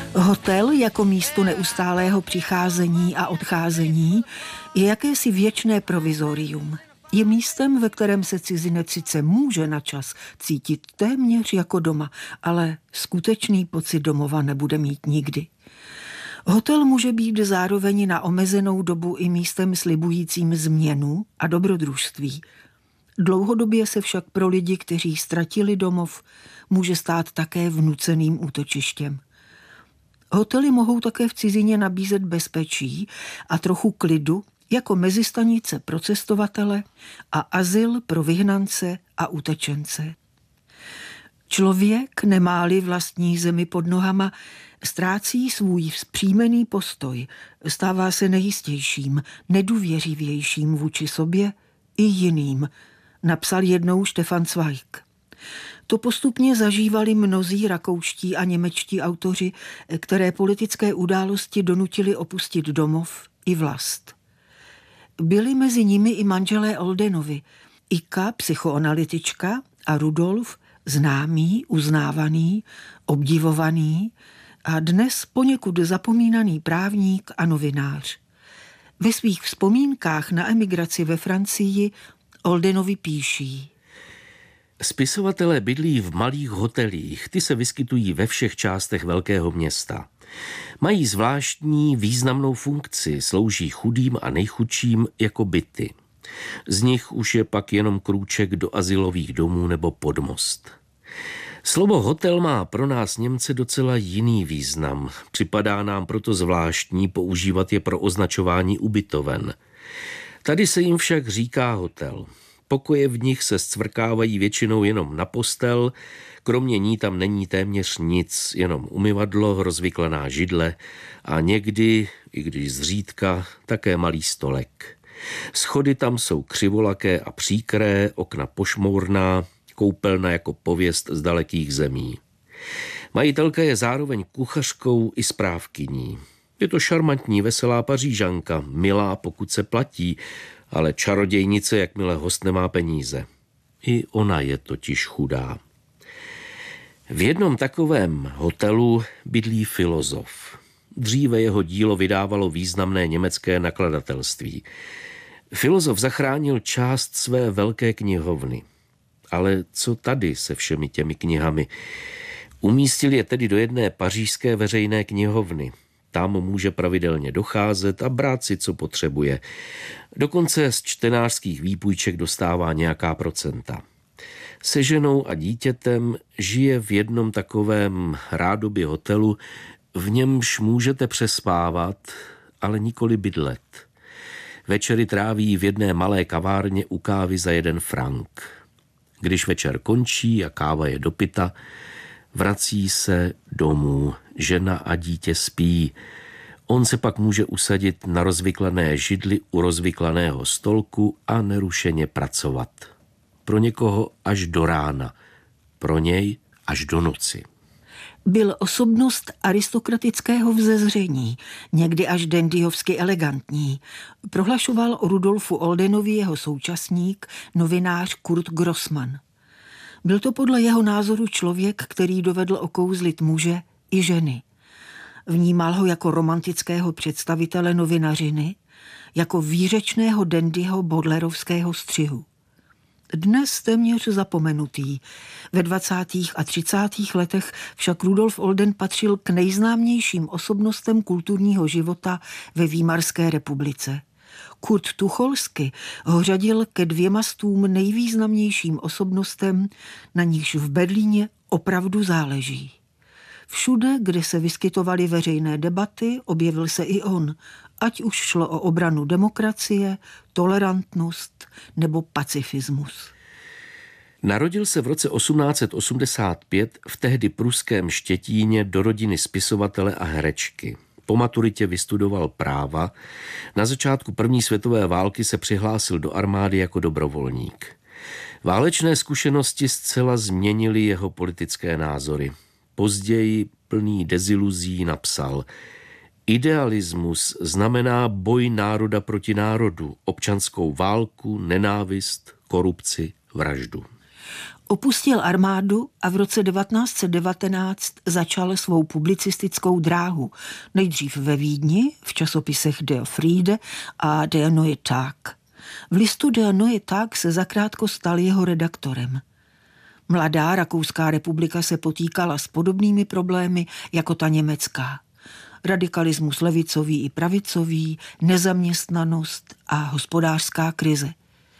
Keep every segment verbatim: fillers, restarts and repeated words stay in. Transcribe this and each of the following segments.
Hotel jako místo neustálého přicházení a odcházení je jakési věčné provizorium. Je místem, ve kterém se cizinec sice může na čas cítit téměř jako doma, ale skutečný pocit domova nebude mít nikdy. Hotel může být zároveň na omezenou dobu i místem slibujícím změnu a dobrodružství. Dlouhodobě se však pro lidi, kteří ztratili domov, může stát také vnuceným útočištěm. Hotely mohou také v cizině nabízet bezpečí a trochu klidu jako mezistanice pro cestovatele a azyl pro vyhnance a utečence. Člověk, nemá-li vlastní zemi pod nohama, ztrácí svůj vzpřímený postoj, stává se nejistějším, nedůvěřivějším vůči sobě i jiným, napsal jednou Stefan Zweig. To postupně zažívali mnozí rakouští a němečtí autoři, které politické události donutili opustit domov i vlast. Byli mezi nimi i manželé Oldenovi, Ika, psychoanalytička, a Rudolf, známý, uznávaný, obdivovaný a dnes poněkud zapomínaný právník a novinář. Ve svých vzpomínkách na emigraci ve Francii Oldenovi píší: Spisovatelé bydlí v malých hotelích, ty se vyskytují ve všech částech velkého města. Mají zvláštní významnou funkci, slouží chudým a nejchudším jako byty. Z nich už je pak jenom krůček do azylových domů nebo pod most. Slovo hotel má pro nás Němce docela jiný význam. Připadá nám proto zvláštní používat je pro označování ubytoven. Tady se jim však říká hotel. Pokoje v nich se scvrkávají většinou jenom na postel, kromě ní tam není téměř nic, jenom umyvadlo, rozvyklaná židle a někdy, i když zřídka, také malý stolek. Schody tam jsou křivolaké a příkré, okna pošmourná, koupelna jako pověst z dalekých zemí. Majitelka je zároveň kuchařkou i správkyní. Je to šarmantní, veselá Pařížanka, milá, pokud se platí, ale čarodějnice, jakmile host nemá peníze. I ona je totiž chudá. V jednom takovém hotelu bydlí filozof. Dříve jeho dílo vydávalo významné německé nakladatelství. Filozof zachránil část své velké knihovny. Ale co tady se všemi těmi knihami? Umístil je tedy do jedné pařížské veřejné knihovny. Tam může pravidelně docházet a brát si, co potřebuje. Dokonce z čtenářských výpůjček dostává nějaká procenta. Se ženou a dítětem žije v jednom takovém rádoby hotelu, v němž můžete přespávat, ale nikoli bydlet. Večery tráví v jedné malé kavárně u kávy za jeden frank. Když večer končí a káva je dopita, vrací se domů, žena a dítě spí. On se pak může usadit na rozvyklané židli u rozvyklaného stolku a nerušeně pracovat. Pro někoho až do rána, pro něj až do noci. Byl osobnost aristokratického vzezření, někdy až dandyhovsky elegantní, prohlašoval o Rudolfu Oldenovi jeho současník, novinář Kurt Grossmann. Byl to podle jeho názoru člověk, který dovedl okouzlit muže i ženy. Vnímal ho jako romantického představitele novinařiny, jako výřečného dandyho bodlerovského střihu. Dnes téměř zapomenutý. Ve dvacátých a třicátých letech však Rudolf Olden patřil k nejznámějším osobnostem kulturního života ve Výmarské republice. Kurt Tucholsky ho řadil ke dvěma stům nejvýznamnějším osobnostem, na nichž v Berlíně opravdu záleží. Všude, kde se vyskytovaly veřejné debaty, objevil se i on, ať už šlo o obranu demokracie, tolerantnost nebo pacifismus. Narodil se v roce osmnáct set osmdesát pět v tehdy pruském Štětíně do rodiny spisovatele a herečky. Po maturitě vystudoval práva, na začátku první světové války se přihlásil do armády jako dobrovolník. Válečné zkušenosti zcela změnily jeho politické názory. Později, plný deziluzí, napsal: Idealismus znamená boj národa proti národu, občanskou válku, nenávist, korupci, vraždu. Opustil armádu a v roce devatenáct set devatenáct začal svou publicistickou dráhu. Nejdřív ve Vídni, v časopisech Der Friede a Der Neue Tag. V listu Der Neue Tag se zakrátko stal jeho redaktorem. Mladá Rakouská republika se potýkala s podobnými problémy jako ta německá. Radikalismus levicový i pravicový, nezaměstnanost a hospodářská krize.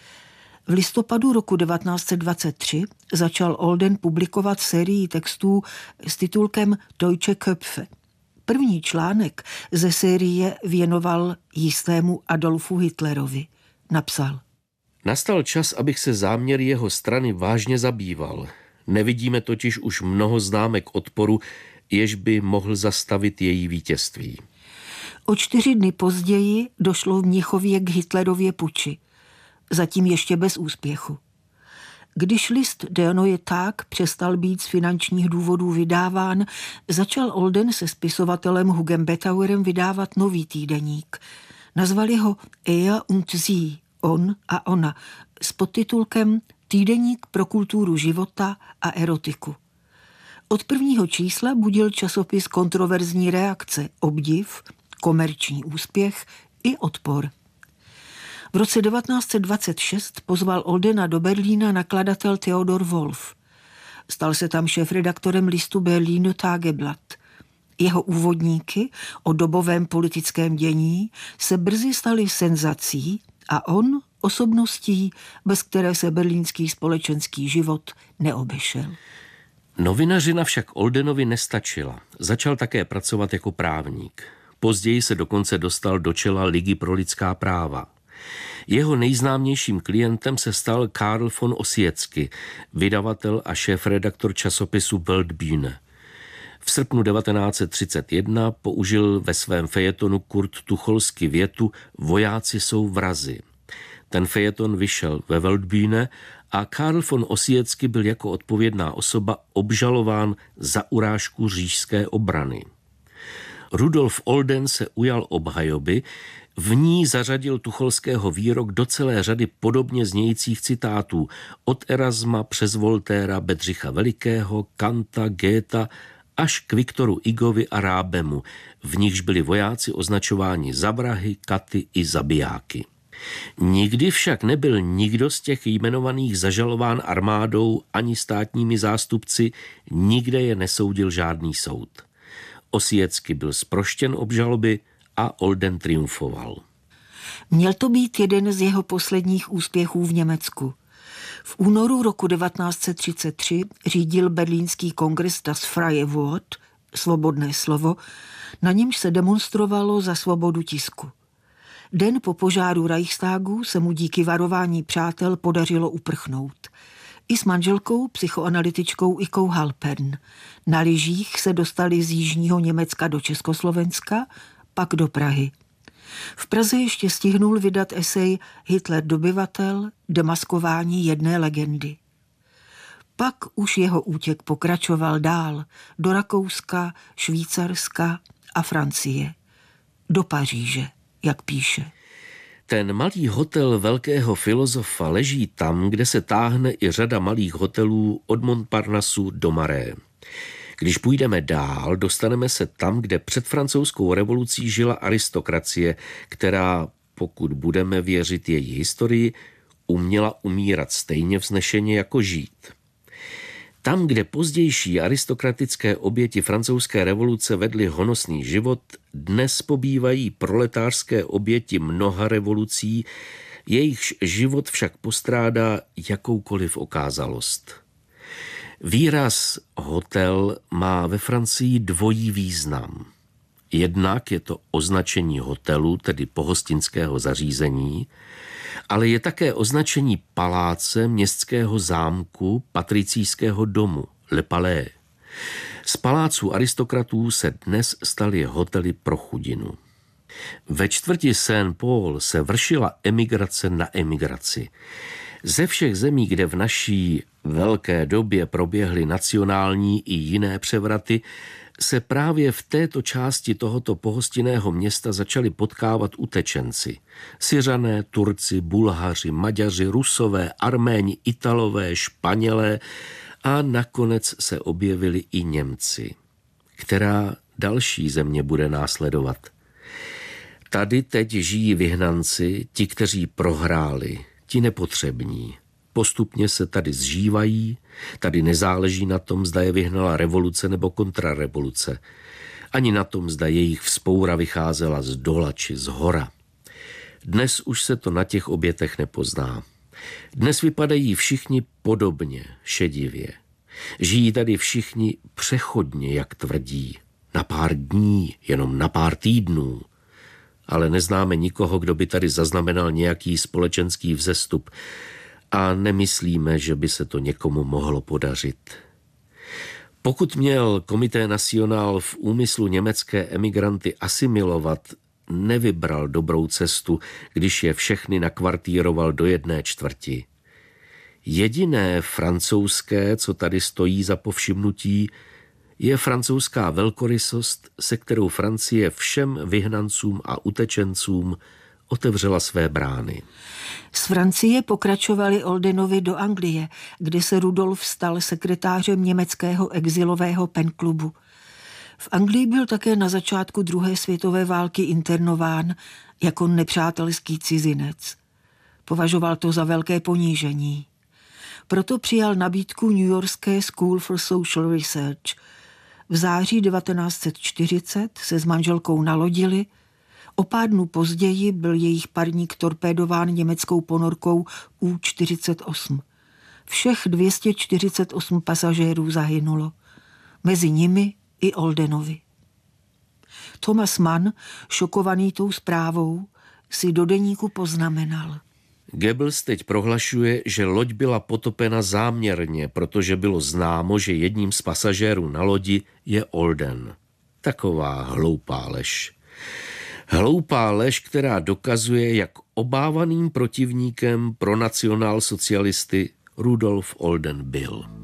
V listopadu roku devatenáct set dvacet tři začal Olden publikovat sérii textů s titulkem Deutsche Köpfe. První článek ze série věnoval jistému Adolfu Hitlerovi. Napsal: Nastal čas, abych se záměry jeho strany vážně zabýval. Nevidíme totiž už mnoho známek odporu, jež by mohl zastavit její vítězství. O čtyři dny později došlo v Mnichově k Hitlerově puči. Zatím ještě bez úspěchu. Když list Der Neue Tag přestal být z finančních důvodů vydáván, začal Olden se spisovatelem Hugem Betauerem vydávat nový týdeník. Nazvali ho Er und sie, on a ona, s podtitulkem Týdeník pro kulturu života a erotiku. Od prvního čísla budil časopis kontroverzní reakce, obdiv, komerční úspěch i odpor. V roce devatenáct set dvacet šest pozval Oldena do Berlína nakladatel Theodor Wolf. Stal se tam šéfredaktorem listu Berliner Tageblatt. Jeho úvodníky o dobovém politickém dění se brzy staly senzací a on osobností, bez které se berlínský společenský život neobešel. Novinařina však Oldenovi nestačila. Začal také pracovat jako právník. Později se dokonce dostal do čela Ligy pro lidská práva. Jeho nejznámějším klientem se stal Karl von Ossietzky, vydavatel a šéfredaktor časopisu Weltbühne. V srpnu devatenáct set třicet jedna použil ve svém fejetonu Kurt Tucholsky větu Vojáci jsou vrazi. Ten fejeton vyšel ve Weltbühne a Karl von Ossietzky byl jako odpovědná osoba obžalován za urážku říšské obrany. Rudolf Olden se ujal obhajoby, v ní zařadil Tucholského výrok do celé řady podobně znějících citátů od Erasma přes Voltaira, Bedřicha Velikého, Kanta, Goetha až k Viktoru Hugovi a Rábemu, v nichž byli vojáci označováni za vrahy, katy i zabijáky. Nikdy však nebyl nikdo z těch jmenovaných zažalován armádou ani státními zástupci, nikde je nesoudil žádný soud. Ossietzky byl zproštěn obžaloby a Olden triumfoval. Měl to být jeden z jeho posledních úspěchů v Německu. V únoru roku devatenáct set třicet tři řídil berlínský kongres Das Freie Wort, svobodné slovo, na němž se demonstrovalo za svobodu tisku. Den po požáru Reichstagu se mu díky varování přátel podařilo uprchnout. I s manželkou, psychoanalytičkou Ikou Halpern. Na lyžích se dostali z jižního Německa do Československa, pak do Prahy. V Praze ještě stihnul vydat esej Hitler dobyvatel, demaskování jedné legendy. Pak už jeho útěk pokračoval dál do Rakouska, Švýcarska a Francie. Do Paříže, jak píše. Ten malý hotel velkého filozofa leží tam, kde se táhne i řada malých hotelů od Montparnasu do Marais. Když půjdeme dál, dostaneme se tam, kde před francouzskou revolucí žila aristokracie, která, pokud budeme věřit její historii, uměla umírat stejně vznešeně jako žít. Tam, kde pozdější aristokratické oběti francouzské revoluce vedly honosný život, dnes pobývají proletářské oběti mnoha revolucí, jejichž život však postrádá jakoukoliv okázalost. Výraz hotel má ve Francii dvojí význam. Jednak je to označení hotelu, tedy pohostinského zařízení, ale je také označení paláce, městského zámku, patricijského domu, Le Palais. Z paláců aristokratů se dnes staly hotely pro chudinu. Ve čtvrti Saint-Paul se vršila emigrace na emigraci. Ze všech zemí, kde v naší velké době proběhly nacionální i jiné převraty, se právě v této části tohoto pohostinného města začali potkávat utečenci. Syřané, Turci, Bulhaři, Maďaři, Rusové, Arméni, Italové, Španělé a nakonec se objevili i Němci. Která další země bude následovat? Tady teď žijí vyhnanci, ti, kteří prohráli, ti nepotřební. Postupně se tady zžívají, tady nezáleží na tom, zda je vyhnala revoluce nebo kontrarevoluce. Ani na tom, zda jejich vzpoura vycházela z dola či z hora. Dnes už se to na těch obětech nepozná. Dnes vypadají všichni podobně, šedivě. Žijí tady všichni přechodně, jak tvrdí. Na pár dní, jenom na pár týdnů. Ale neznáme nikoho, kdo by tady zaznamenal nějaký společenský vzestup a nemyslíme, že by se to někomu mohlo podařit. Pokud měl Comité National v úmyslu německé emigranty asimilovat, nevybral dobrou cestu, když je všechny nakvartíroval do jedné čtvrti. Jediné francouzské, co tady stojí za povšimnutí, je francouzská velkorysost, se kterou Francie všem vyhnancům a utečencům otevřela své brány. Z Francie pokračovali Oldenovi do Anglie, kde se Rudolf stal sekretářem německého exilového penklubu. V Anglii byl také na začátku druhé světové války internován jako nepřátelský cizinec. Považoval to za velké ponížení. Proto přijal nabídku New Yorkské School for Social Research. V září devatenáct set čtyřicet se s manželkou nalodili. O pár dnů později byl jejich parník torpédován německou ponorkou U čtyřicet osm. Všech dvě stě čtyřicet osm pasažérů zahynulo. Mezi nimi i Oldenovi. Thomas Mann, šokovaný tou zprávou, si do deníku poznamenal. Goebbels teď prohlašuje, že loď byla potopena záměrně, protože bylo známo, že jedním z pasažérů na lodi je Olden. Taková hloupá lež. Hloupá lež, která dokazuje, jak obávaným protivníkem pro nacionálsocialisty Rudolf Olden byl.